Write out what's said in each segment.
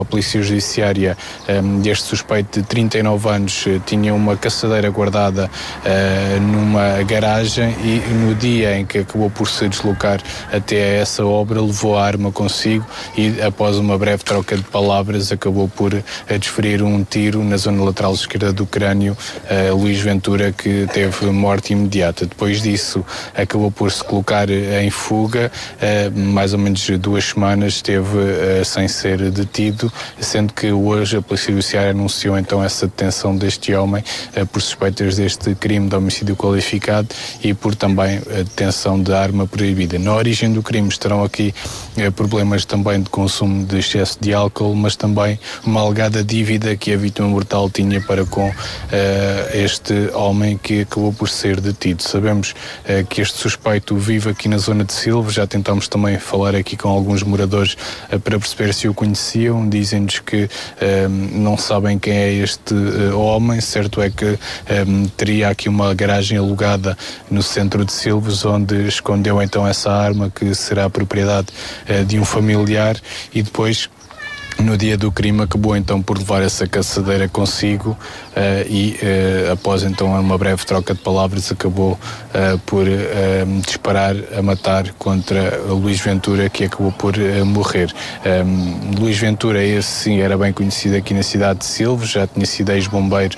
A Polícia Judiciária deste suspeito de 39 anos tinha uma caçadeira guardada numa garagem e no dia em que acabou por se deslocar até essa obra levou a arma consigo e após uma breve troca de palavras acabou por desferir um tiro na zona lateral esquerda do crânio Luís Ventura, que teve morte imediata. Depois disso acabou por se colocar em fuga, mais ou menos 2 semanas esteve sem ser detido, sendo que hoje a Polícia Judiciária anunciou então essa detenção deste homem por suspeitas deste crime de homicídio qualificado e por também a detenção de arma proibida. Na origem do crime estarão aqui problemas também de consumo de excesso de álcool, mas também uma alegada dívida que a vítima mortal tinha para com este homem que acabou por ser detido. Sabemos que este suspeito vive aqui na zona de Silves, já tentámos também falar aqui com alguns moradores para perceber se o conheciam, dizem-nos que não sabem quem é este homem. Certo é que teria aqui uma garagem alugada no centro de Silves, onde escondeu então essa arma que será propriedade de um familiar e depois no dia do crime acabou então por levar essa caçadeira consigo e após então uma breve troca de palavras acabou por disparar a matar contra Luís Ventura, que acabou por morrer. Luís Ventura, esse sim, era bem conhecido aqui na cidade de Silves, já tinha sido ex-bombeiro,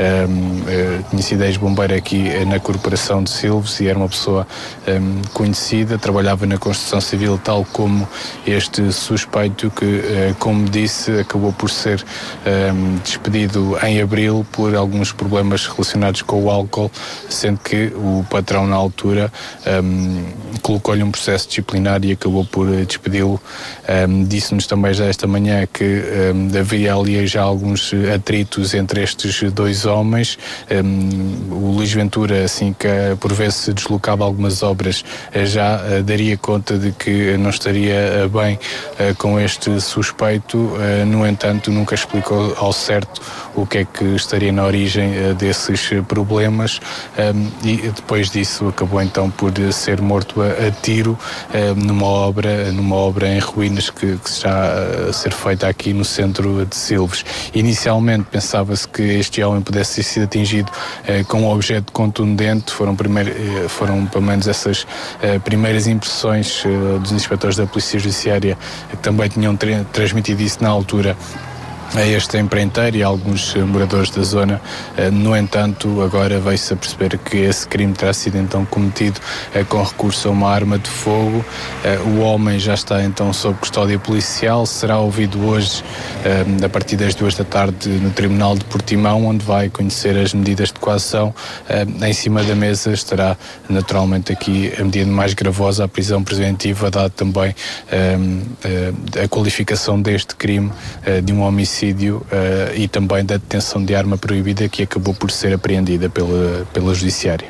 aqui na Corporação de Silves e era uma pessoa conhecida, trabalhava na construção civil, tal como este suspeito que, como disse, acabou por ser despedido em abril por alguns problemas relacionados com o álcool, sendo que o patrão na altura colocou-lhe um processo disciplinar e acabou por despedi-lo. Disse-nos também já esta manhã que havia ali já alguns atritos entre estes 2 homens. O Luís Ventura, assim que por vezes se deslocava a algumas obras, já daria conta de que não estaria bem com este suspeito. No entanto, nunca explicou ao certo o que é que estaria na origem desses problemas e depois disso acabou então por ser morto a tiro numa obra em ruínas que está a ser feita aqui no centro de Silves. Inicialmente pensava-se que este homem pudesse ter sido atingido com um objeto contundente, foram pelo menos essas primeiras impressões dos inspectores da Polícia Judiciária, que também tinham transmitido isso na altura a este empreiteiro e a alguns moradores da zona. No entanto, agora veio-se a perceber que esse crime terá sido então cometido com recurso a uma arma de fogo. O homem já está então sob custódia policial, será ouvido hoje a partir das 2 da tarde no Tribunal de Portimão, onde vai conhecer as medidas de coação. Em cima da mesa estará naturalmente aqui a medida mais gravosa, a prisão preventiva, dado também a qualificação deste crime de um homicídio e também da detenção de arma proibida que acabou por ser apreendida pela Judiciária.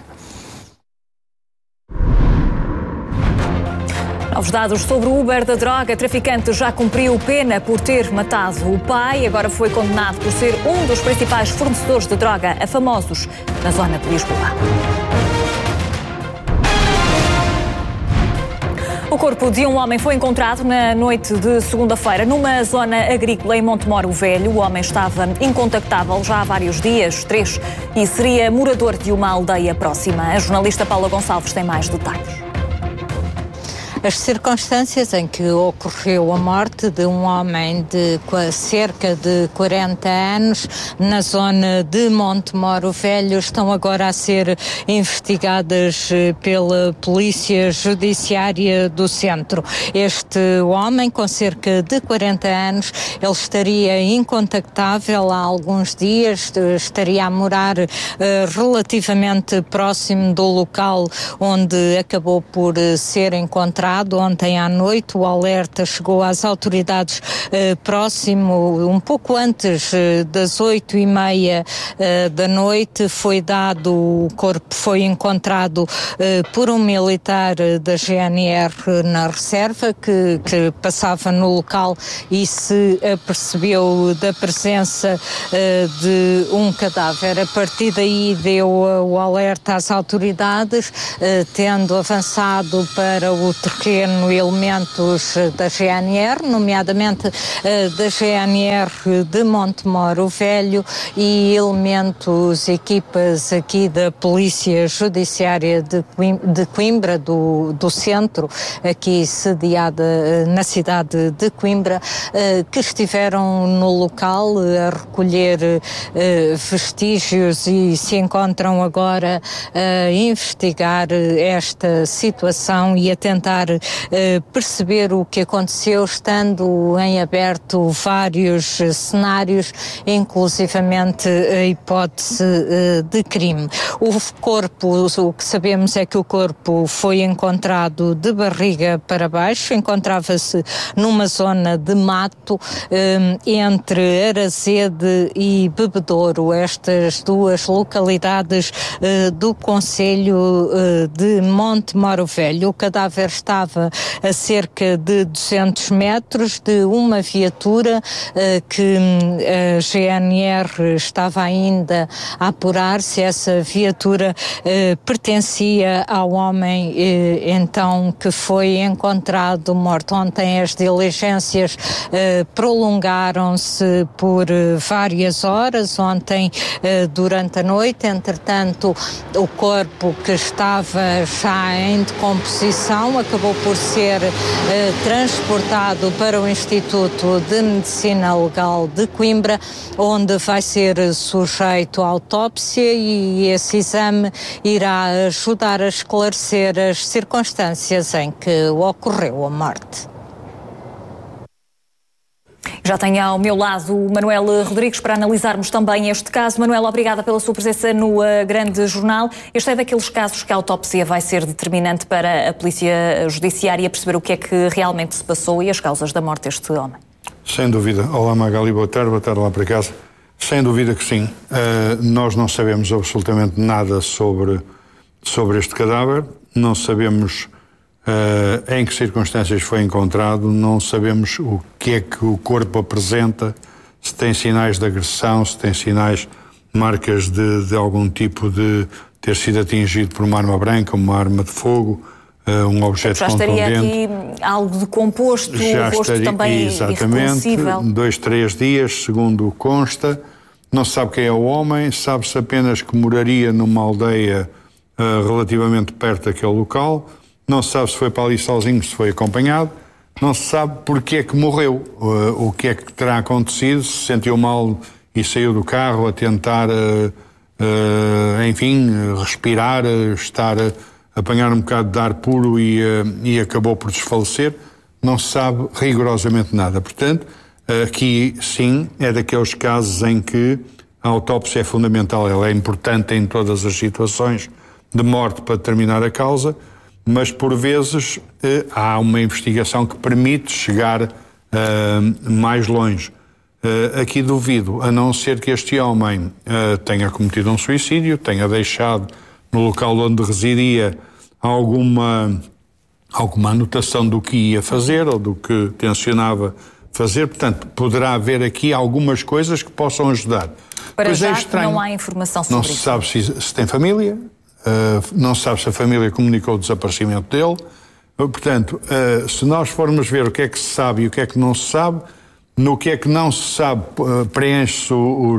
Novos dados sobre o Uber da droga. Traficante já cumpriu pena por ter matado o pai. Agora foi condenado por ser um dos principais fornecedores de droga a famosos na zona de Lisboa. O corpo de um homem foi encontrado na noite de segunda-feira numa zona agrícola em Montemoro Velho. O homem estava incontactável já há vários dias, 3, e seria morador de uma aldeia próxima. A jornalista Paula Gonçalves tem mais detalhes. As circunstâncias em que ocorreu a morte de um homem de cerca de 40 anos na zona de Montemoro Velho estão agora a ser investigadas pela Polícia Judiciária do Centro. Este homem, com cerca de 40 anos, ele estaria incontactável há alguns dias, estaria a morar relativamente próximo do local onde acabou por ser encontrado. Ontem à noite o alerta chegou às autoridades próximo, um pouco antes das 8h30 da noite. Foi dado, o corpo foi encontrado por um militar da GNR na reserva que passava no local e se apercebeu da presença de um cadáver. A partir daí deu o alerta às autoridades, tendo avançado para o terreno terreno elementos da GNR, nomeadamente da GNR de Montemoro Velho e elementos, equipas aqui da Polícia Judiciária de Coimbra, do centro, aqui sediada na cidade de Coimbra, que estiveram no local a recolher vestígios e se encontram agora a investigar esta situação e a tentar perceber o que aconteceu, estando em aberto vários cenários, inclusivamente a hipótese de crime. O que sabemos é que o corpo foi encontrado de barriga para baixo, encontrava-se numa zona de mato entre Arazede e Bebedouro, estas duas localidades do concelho de Montemoro Velho. O cadáver estava a cerca de 200 metros de uma viatura que a GNR estava ainda a apurar se essa viatura pertencia ao homem então que foi encontrado morto. Ontem as diligências prolongaram-se por várias horas, ontem durante a noite. Entretanto, o corpo, que estava já em decomposição, acabou por ser transportado para o Instituto de Medicina Legal de Coimbra, onde vai ser sujeito à autópsia, e esse exame irá ajudar a esclarecer as circunstâncias em que ocorreu a morte. Já tenho ao meu lado o Manuel Rodrigues para analisarmos também este caso. Manuel, obrigada pela sua presença no Grande Jornal. Este é daqueles casos que a autópsia vai ser determinante para a Polícia Judiciária perceber o que é que realmente se passou e as causas da morte deste homem. Sem dúvida. Olá, Magali, boa tarde lá para casa. Sem dúvida que sim. Nós não sabemos absolutamente nada sobre este cadáver, não sabemos em que circunstâncias foi encontrado, não sabemos o que é que o corpo apresenta, se tem sinais de agressão, se tem sinais, marcas de algum tipo de ter sido atingido por uma arma branca, uma arma de fogo, um objeto contundente. Já estaria aqui algo decomposto, o rosto também irreconhecível. 2, 3 dias, segundo consta. Não se sabe quem é o homem, sabe-se apenas que moraria numa aldeia relativamente perto daquele local. Não se sabe se foi para ali sozinho, se foi acompanhado. Não se sabe porque é que morreu, o que é que terá acontecido, se sentiu mal e saiu do carro a tentar, enfim, respirar, apanhar um bocado de ar puro e acabou por desfalecer. Não se sabe rigorosamente nada. Portanto, aqui sim é daqueles casos em que a autópsia é fundamental. Ela é importante em todas as situações de morte para determinar a causa, mas por vezes há uma investigação que permite chegar mais longe. Aqui duvido, a não ser que este homem tenha cometido um suicídio, tenha deixado no local onde residia alguma anotação do que ia fazer ou do que tencionava fazer. Portanto, poderá haver aqui algumas coisas que possam ajudar. Para já não há informação sobre isso. Não se sabe se tem família, não se sabe se a família comunicou o desaparecimento dele. Portanto, se nós formos ver o que é que se sabe e o que é que não se sabe, no que é que não se sabe preenche-se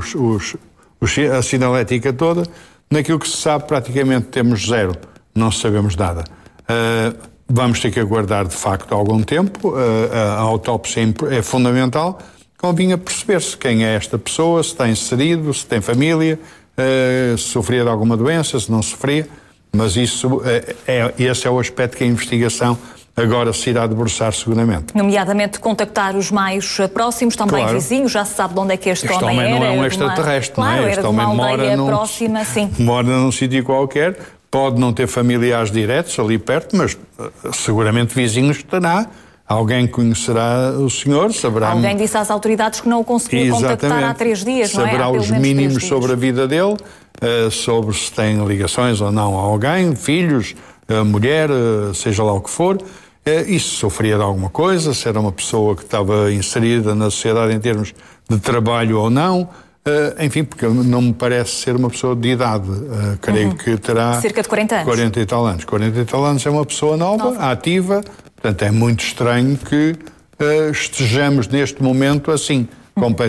a sinalética toda, naquilo que se sabe praticamente temos zero, não sabemos nada. Vamos ter que aguardar de facto algum tempo, a autópsia é fundamental, convinha perceber-se quem é esta pessoa, se está inserido, se tem família, se sofria de alguma doença, se não sofria, mas esse é o aspecto que a investigação agora se irá debruçar seguramente. Nomeadamente contactar os mais próximos, também claro. Vizinhos, já se sabe de onde é que este homem era. Não é um extraterrestre, claro, não é? Este homem mora próxima, sim. Mora num sítio qualquer, pode não ter familiares diretos ali perto, mas seguramente vizinhos terá. Alguém conhecerá o senhor, saberá... Alguém disse às autoridades que não o conseguiu contactar há 3 dias, não é? Saberá os mínimos sobre a vida dele, sobre se tem ligações ou não a alguém, filhos, mulher, seja lá o que for, e se sofria de alguma coisa, se era uma pessoa que estava inserida na sociedade em termos de trabalho ou não, enfim, porque não me parece ser uma pessoa de idade, creio que terá... Cerca de 40 anos. 40 e tal anos. 40 e tal anos é uma pessoa nova. Ativa, Portanto, é muito estranho que estejamos neste momento assim, completamente